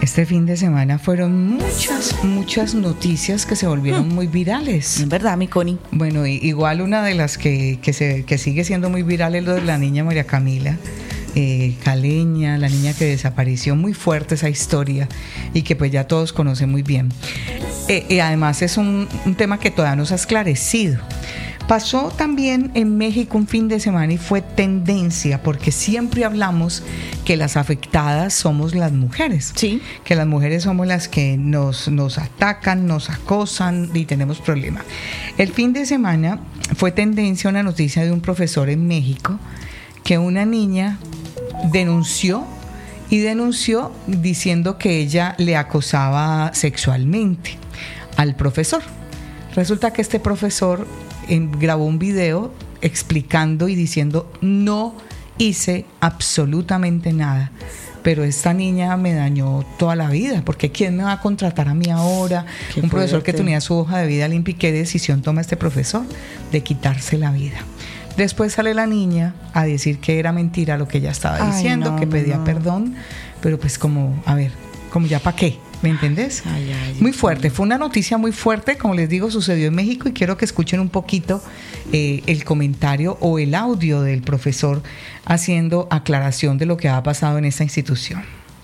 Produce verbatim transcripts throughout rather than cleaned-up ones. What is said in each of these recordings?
Este fin de semana fueron muchas, muchas noticias que se volvieron muy virales. Es verdad, mi Connie. Bueno, igual una de las que, que, se, que sigue siendo muy viral es lo de la niña María Camila eh, Caleña, la niña que desapareció. Muy fuerte esa historia y que pues ya todos conocen muy bien. Eh, y además es un, un tema que todavía no se ha esclarecido. Pasó también en México un fin de semana y fue tendencia, porque siempre hablamos que las afectadas somos las mujeres. Sí. Que las mujeres somos las que nos, nos atacan, nos acosan y tenemos problemas. El fin de semana fue tendencia una noticia de un profesor en México que una niña denunció y denunció diciendo que ella le acosaba sexualmente al profesor. Resulta que este profesor En, grabó un video explicando y diciendo: no hice absolutamente nada, pero esta niña me dañó toda la vida, porque ¿quién me va a contratar a mí ahora? Qué un profesor fuerte. Que tenía su hoja de vida limpia. ¿Y qué decisión toma este profesor? De quitarse la vida. Después sale la niña a decir que era mentira lo que ella estaba diciendo, Ay, no, que pedía no. perdón, pero pues como, a ver, como ya para qué. ¿Me entendés? Ay, ay, muy fuerte, fue una noticia muy fuerte, como les digo, sucedió en México, y quiero que escuchen un poquito eh, el comentario o el audio del profesor haciendo aclaración de lo que ha pasado en esta institución.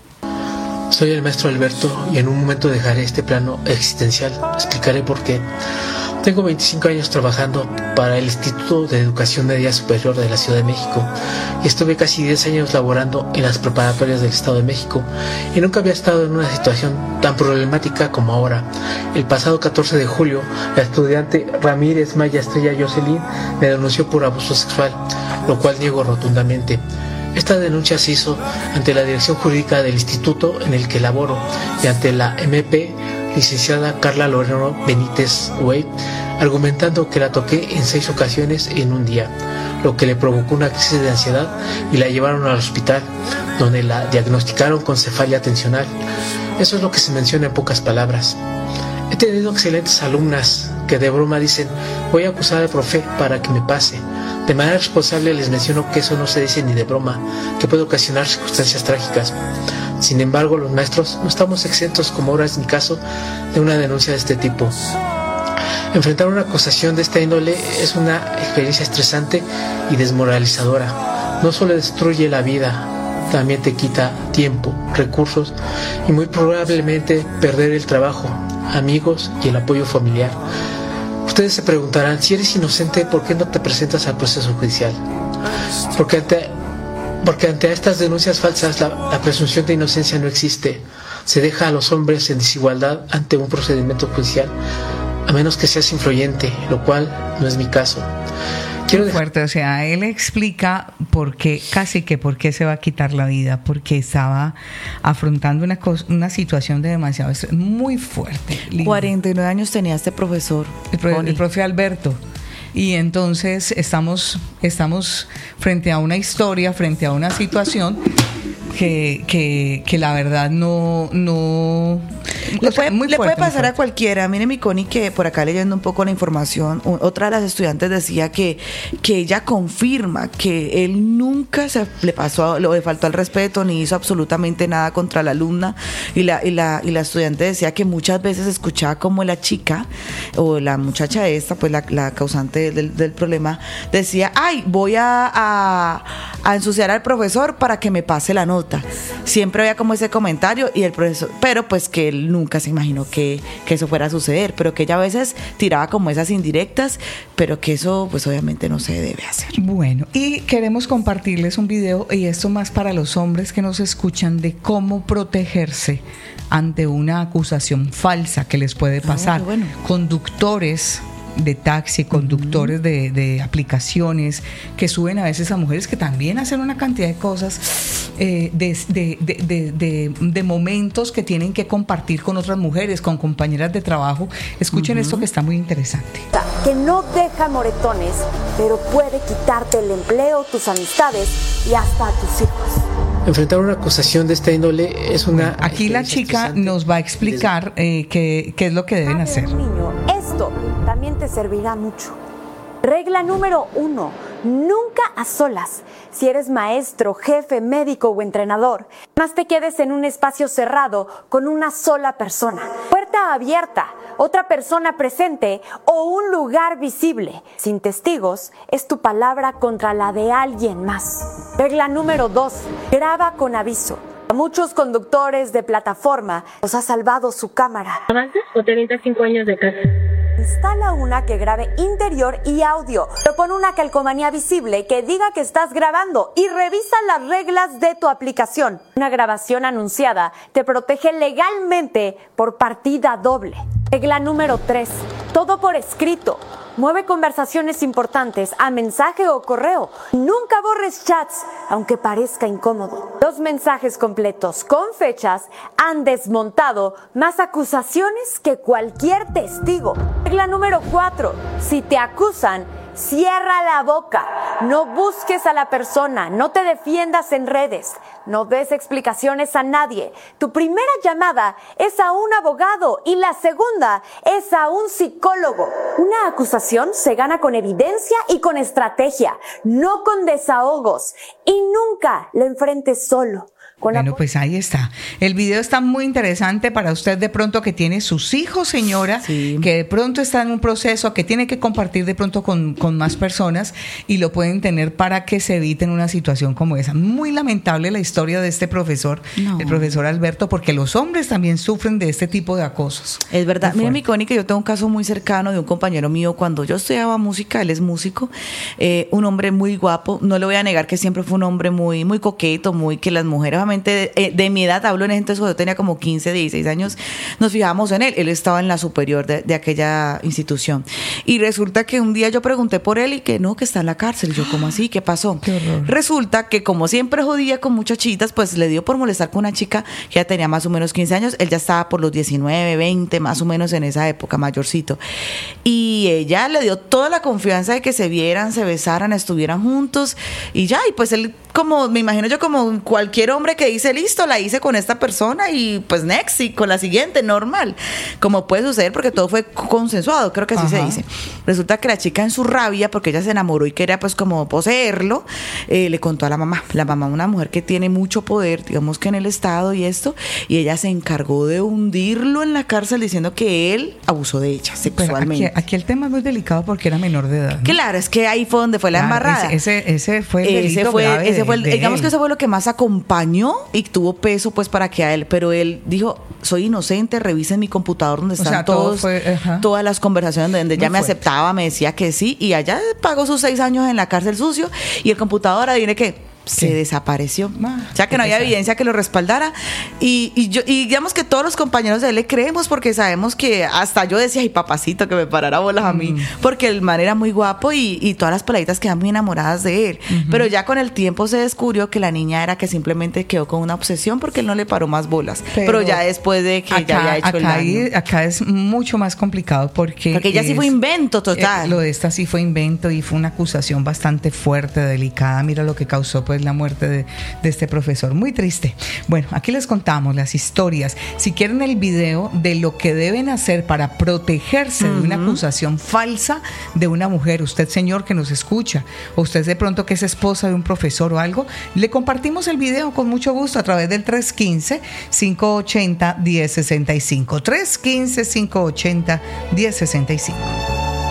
Soy el maestro Alberto y en un momento dejaré este plano existencial. Explicaré por qué. Tengo veinticinco años trabajando para el Instituto de Educación Media Superior de la Ciudad de México y estuve casi diez años laborando en las preparatorias del Estado de México y nunca había estado en una situación tan problemática como ahora. El pasado catorce de julio, la estudiante Ramírez Maya Estrella Jocelyn me denunció por abuso sexual, lo cual niego rotundamente. Esta denuncia se hizo ante la dirección jurídica del instituto en el que laboro y ante la M P licenciada Carla Loreno Benítez Güey, argumentando que la toqué en seis ocasiones en un día, lo que le provocó una crisis de ansiedad y la llevaron al hospital, donde la diagnosticaron con cefalia tensional. Eso es lo que se menciona en pocas palabras. He tenido excelentes alumnas que de broma dicen: voy a acusar al profe para que me pase. De manera responsable les menciono que eso no se dice ni de broma, que puede ocasionar circunstancias trágicas. Sin embargo, los maestros no estamos exentos, como ahora es mi caso, de una denuncia de este tipo. Enfrentar una acusación de esta índole es una experiencia estresante y desmoralizadora. No solo destruye la vida, también te quita tiempo, recursos y muy probablemente perder el trabajo, amigos y el apoyo familiar. Ustedes se preguntarán: si eres inocente, ¿por qué no te presentas al proceso judicial? Porque ante, porque ante estas denuncias falsas la, la presunción de inocencia no existe. Se deja a los hombres en desigualdad ante un procedimiento judicial, a menos que seas influyente, lo cual no es mi caso. Quiero dejar... fuerte, o sea, él explica por qué, casi que por qué se va a quitar la vida, porque estaba afrontando una, cosa, una situación de demasiado estrés, muy fuerte. Lindo. cuarenta y nueve años tenía este profesor. El, pro, el profe Alberto. Y entonces estamos, estamos frente a una historia, frente a una situación que, que, que la verdad no... no le puede, muy le fuerte, puede pasar a cualquiera. Mire, mi Connie, que por acá leyendo un poco la información, otra de las estudiantes decía que, que ella confirma que él nunca se le pasó, le faltó al respeto ni hizo absolutamente nada contra la alumna, y la, y la, y la estudiante decía que muchas veces escuchaba como la chica o la muchacha esta, pues la, la causante del, del problema, decía: ay, voy a, a, a ensuciar al profesor para que me pase la nota. Siempre había como ese comentario, y el profesor, pero pues que él nunca se imaginó que, que eso fuera a suceder, pero que ella a veces tiraba como esas indirectas, pero que eso pues obviamente no se debe hacer. Bueno, y queremos compartirles un video, y esto más para los hombres que nos escuchan, de cómo protegerse ante una acusación falsa que les puede pasar. Oh, bueno. Conductores de taxi, conductores uh-huh. de, de aplicaciones que suben a veces a mujeres que también hacen una cantidad de cosas, eh, de, de, de, de, de, de momentos que tienen que compartir con otras mujeres, con compañeras de trabajo. Escuchen uh-huh. esto que está muy interesante. Que no deja moretones, pero puede quitarte el empleo, tus amistades y hasta a tus hijos. Enfrentar una acusación de esta índole es una... Aquí la chica nos va a explicar eh, qué, qué es lo que deben hacer. Niño, esto también te servirá mucho. Regla número uno, nunca a solas. Si eres maestro, jefe, médico o entrenador, más te quedes en un espacio cerrado con una sola persona. Puerta abierta, otra persona presente o un lugar visible. Sin testigos, es tu palabra contra la de alguien más. Regla número dos, graba con aviso. A muchos conductores de plataforma los ha salvado su cámara. ¿Avances o treinta y cinco años de casa? Instala una que grabe interior y audio. Propone una calcomanía visible que diga que estás grabando y revisa las reglas de tu aplicación. Una grabación anunciada te protege legalmente por partida doble. Regla número tres. Todo por escrito. Mueve conversaciones importantes a mensaje o correo. Nunca borres chats, aunque parezca incómodo. Los mensajes completos con fechas han desmontado más acusaciones que cualquier testigo. Regla número cuatro. Si te acusan, cierra la boca. No busques a la persona. No te defiendas en redes. No des explicaciones a nadie. Tu primera llamada es a un abogado y la segunda es a un psicólogo. Una acusación se gana con evidencia y con estrategia, no con desahogos. Y nunca la enfrentes solo. Bueno, pues ahí está. El video está muy interesante para usted de pronto que tiene sus hijos, señora, sí. que de pronto está en un proceso que tiene que compartir de pronto con, con más personas y lo pueden tener para que se eviten una situación como esa. Muy lamentable la historia de este profesor, no. el profesor Alberto, porque los hombres también sufren de este tipo de acosos. Es verdad. Mira, mi Connie, que yo tengo un caso muy cercano de un compañero mío. Cuando yo estudiaba música, él es músico, eh, un hombre muy guapo. No le voy a negar que siempre fue un hombre muy, muy coqueto, muy que las mujeres... De, de mi edad, hablo en ese entonces, yo tenía como quince, dieciséis años, nos fijamos en él, él estaba en la superior de, de aquella institución, y resulta que un día yo pregunté por él y que no, que está en la cárcel, y yo, ¿cómo así? ¿Qué pasó? Qué horror. Resulta que como siempre jodía con muchachitas, pues le dio por molestar con una chica que ya tenía más o menos quince años, él ya estaba por los diecinueve, veinte, más o menos en esa época, mayorcito, y ella le dio toda la confianza de que se vieran, se besaran, estuvieran juntos, y ya, y pues él, como, me imagino yo como cualquier hombre que dice, listo, la hice con esta persona y pues next, y con la siguiente, normal, como puede suceder porque todo fue consensuado, creo que así Ajá. se dice. Resulta que la chica en su rabia, porque ella se enamoró y quería pues como poseerlo, eh, le contó a la mamá, la mamá una mujer que tiene mucho poder, digamos que en el estado y esto, y ella se encargó de hundirlo en la cárcel diciendo que él abusó de ella sexualmente. Aquí, aquí el tema es muy delicado porque era menor de edad, ¿no? Claro, es que ahí fue donde fue la claro, embarrada. Ese, ese, ese fue el delito ese fue, grave ese fue el, de, de digamos él. que eso fue lo que más acompañó y tuvo peso pues para que a él, pero él dijo, soy inocente, revisen mi computador donde están o sea, todos, todo fue, todas las conversaciones donde ella me aceptaba, me decía que sí, y allá pagó sus seis años en la cárcel sucio, y el computador, adivine qué, se sí. desapareció. Ah, o sea que no había pesado. Evidencia que lo respaldara. Y, y, yo, y digamos que todos los compañeros de él le creemos porque sabemos que hasta yo decía, ay papacito, que me parara bolas mm. a mí, porque el man era muy guapo y, y todas las peladitas quedan muy enamoradas de él. Uh-huh. Pero ya con el tiempo se descubrió que la niña era que simplemente quedó con una obsesión porque él no le paró más bolas. Pero, Pero ya después de que acá, ya había hecho acá el daño. Hay, acá es mucho más complicado porque... Porque ella sí fue invento total. Eh, lo de esta sí fue invento y fue una acusación bastante fuerte, delicada. Mira lo que causó pues la muerte de de este profesor, muy triste. Bueno, aquí les contamos las historias. Si quieren el video de lo que deben hacer para protegerse uh-huh. de una acusación falsa de una mujer, usted señor que nos escucha, o usted de pronto que es esposa de un profesor o algo, le compartimos el video con mucho gusto a través del tres uno cinco, cinco ocho cero, uno cero seis cinco, tres uno cinco, cinco ocho cero, uno cero seis cinco.